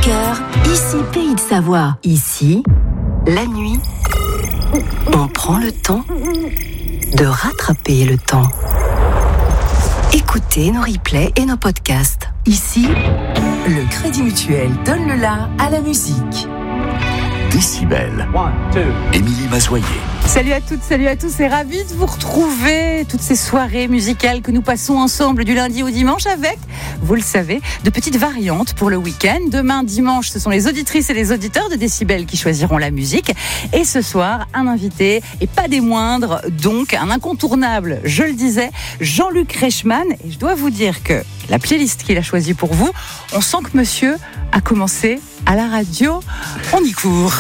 cœur, ici Pays de Savoie. Ici, la nuit, on prend le temps de rattraper le temps. Écoutez nos replays et nos podcasts. Ici, le Crédit Mutuel donne le la à la musique. Décibel. Émilie Mazoyer. Salut à toutes, salut à tous et ravi de vous retrouver toutes ces soirées musicales que nous passons ensemble du lundi au dimanche avec, vous le savez, de petites variantes pour le week-end. Demain dimanche, ce sont les auditrices et les auditeurs de Décibel qui choisiront la musique. Et ce soir, un invité, et pas des moindres, donc un incontournable, je le disais, Jean-Luc Reichmann. Et je dois vous dire que la playlist qu'il a choisie pour vous, on sent que monsieur a commencé à la radio, on y court.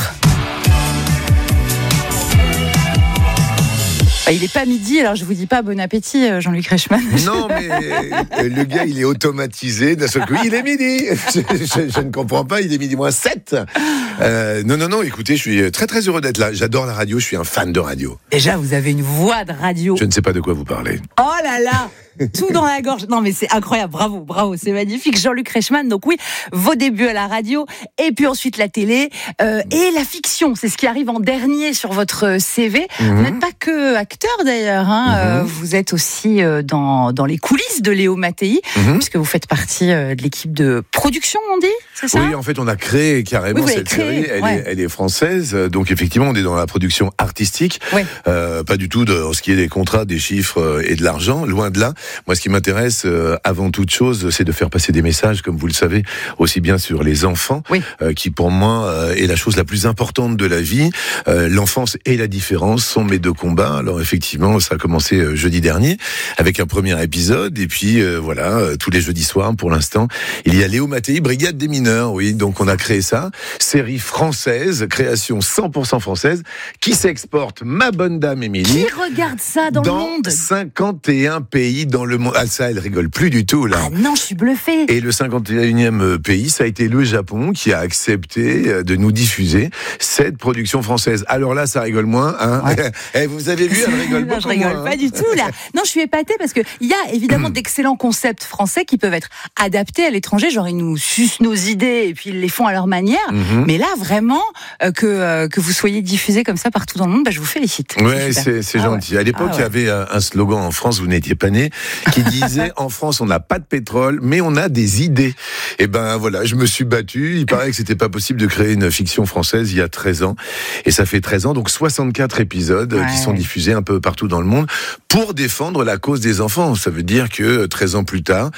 Il n'est pas midi, alors je vous dis pas bon appétit, Jean-Luc Reichmann. Non, mais le gars, il est automatisé. D'un seul coup, il est midi. Je ne comprends pas, il est midi moins 7. Non, écoutez, je suis très très heureux d'être là. J'adore la radio, je suis un fan de radio. Déjà, vous avez une voix de radio. Je ne sais pas de quoi vous parlez. Oh là là, tout dans la gorge. Non mais c'est incroyable, bravo, c'est magnifique. Jean-Luc Reichmann, donc oui, vos débuts à la radio, et puis ensuite la télé, et la fiction, c'est ce qui arrive en dernier sur votre CV. Vous n'êtes pas que acteur d'ailleurs, hein. Vous êtes aussi dans les coulisses de Léo Mattei, puisque vous faites partie de l'équipe de production, on dit, c'est ça ? Oui, en fait, on a créé carrément cette série, elle est française, donc effectivement, on est dans la production artistique, pas du tout dans ce qui est des contrats, des chiffres et de l'argent, loin de là. Moi, ce qui m'intéresse avant toute chose, c'est de faire passer des messages, comme vous le savez, aussi bien sur les enfants, qui pour moi est la chose la plus importante de la vie. L'enfance et la différence sont mes deux combats. Alors effectivement, ça a commencé jeudi dernier avec un premier épisode, et puis voilà, tous les jeudis soirs pour l'instant, il y a Léo Mattei, Brigade des mineurs. Oui, donc on a créé ça, série française, création 100% française, qui s'exporte, ma bonne dame Émilie. Qui regarde ça dans le monde ? 51 pays dans le monde. Ah ça, elle rigole plus du tout là. Ah non, je suis bluffé. Et le 51e pays, ça a été le Japon qui a accepté de nous diffuser cette production française. Alors là, ça rigole moins, hein. Vous avez vu, elle rigole pas. Non, je rigole pas du tout là. Non, je suis épatée parce que il y a évidemment d'excellents concepts français qui peuvent être adaptés à l'étranger. Genre ils nous sucent nos idées et puis ils les font à leur manière. Mais là, vraiment, que vous soyez diffusés comme ça partout dans le monde, je vous félicite. Ouais, c'est gentil. À l'époque, il y avait un slogan en France, vous n'étiez pas né, qui disait en France on n'a pas de pétrole mais on a des idées. Et ben voilà, je me suis battu, il paraît que c'était pas possible de créer une fiction française il y a 13 ans, et ça fait 13 ans, donc 64 épisodes qui sont diffusés un peu partout dans le monde pour défendre la cause des enfants. Ça veut dire que 13 ans plus tard,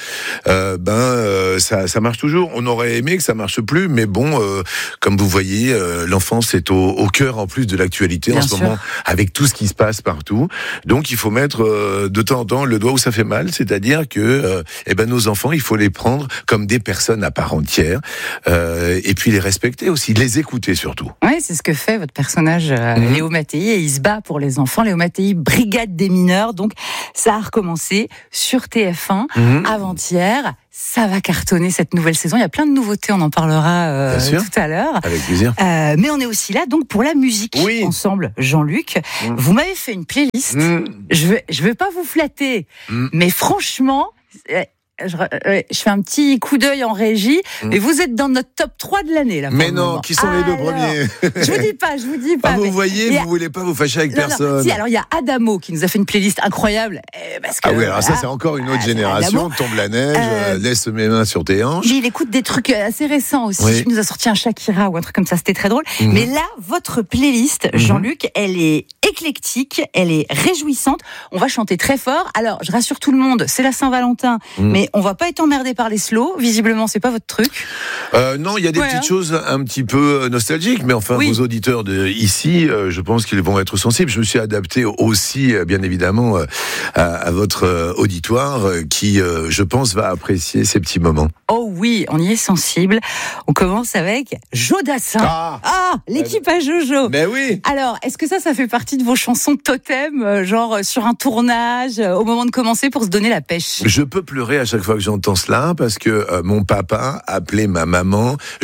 ça marche toujours. On aurait aimé que ça marche plus, mais bon, comme vous voyez, l'enfance est au cœur en plus de l'actualité en ce moment, avec tout ce qui se passe partout. Donc il faut mettre de temps en temps le doigt où ça fait mal, c'est-à-dire que nos enfants, il faut les prendre comme des personnes à part entière, et puis les respecter aussi, les écouter surtout. Oui, c'est ce que fait votre personnage Léo Mattei, et il se bat pour les enfants. Léo Mattei, Brigade des mineurs, donc ça a recommencé sur TF1 avant-hier. Ça va cartonner cette nouvelle saison. Il y a plein de nouveautés, on en parlera tout à l'heure. Avec plaisir. Mais on est aussi là donc pour la musique ensemble, Jean-Luc. Vous m'avez fait une playlist. Je vais pas vous flatter, mais franchement, je fais un petit coup d'œil en régie, et vous êtes dans notre top 3 de l'année là. Mais non, qui sont les deux premiers? Je vous dis pas. Vous voyez, vous voulez pas vous fâcher avec personne. Si, alors il y a Adamo qui nous a fait une playlist incroyable. Parce que, alors ça c'est encore une autre génération. Tombe la neige, laisse mes mains sur tes hanches. Mais il écoute des trucs assez récents aussi. Il nous a sorti un Shakira ou un truc comme ça, c'était très drôle. Mais là, votre playlist, Jean-Luc, elle est éclectique, elle est réjouissante. On va chanter très fort. Alors, je rassure tout le monde, c'est la Saint-Valentin, mais on va pas être emmerdé par les slows. Visiblement, c'est pas votre truc. Non, il y a des petites choses un petit peu nostalgiques, mais enfin, vos auditeurs ici, je pense qu'ils vont être sensibles. Je me suis adapté aussi, bien évidemment, à votre auditoire, qui, je pense, va apprécier ces petits moments. Oh oui, on y est sensible. On commence avec Jodassin. L'équipe à Jojo. Mais oui. Alors, est-ce que ça fait partie de vos chansons totem, genre sur un tournage, au moment de commencer, pour se donner la pêche? Je peux pleurer à chaque fois que j'entends cela, parce que mon papa appelait ma maman Jo.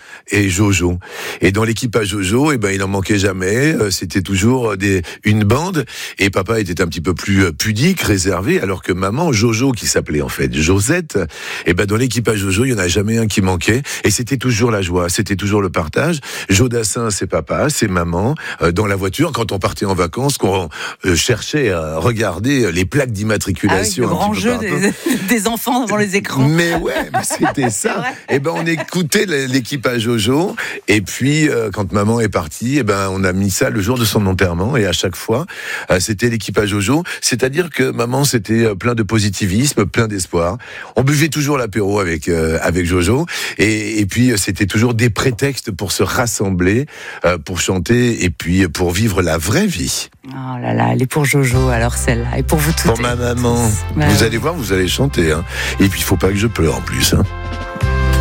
et Jojo. Et dans l'équipage Jojo, il en manquait jamais. C'était toujours une bande. Et papa était un petit peu plus pudique, réservé, alors que maman, Jojo, qui s'appelait en fait Josette, dans l'équipage Jojo, il y en a jamais un qui manquait. Et c'était toujours la joie, c'était toujours le partage. Jodassin, c'est papa, c'est maman. Dans la voiture, quand on partait en vacances, qu'on cherchait à regarder les plaques d'immatriculation. Le grand jeu des enfants devant les écrans. Mais c'était ça. On écoutait l'équipage Jojo. Et puis, quand maman est partie, on a mis ça le jour de son enterrement. Et à chaque fois, c'était l'équipage Jojo. C'est-à-dire que maman, c'était plein de positivisme, plein d'espoir. On buvait toujours l'apéro avec Jojo. Et puis, c'était toujours des prétextes pour se rassembler, pour chanter et puis pour vivre la vraie vie. Oh là là, elle est pour Jojo, alors celle-là. Et pour vous toutes. Pour ma maman. Vous allez voir, vous allez chanter. Et puis, il ne faut pas que je pleure en plus.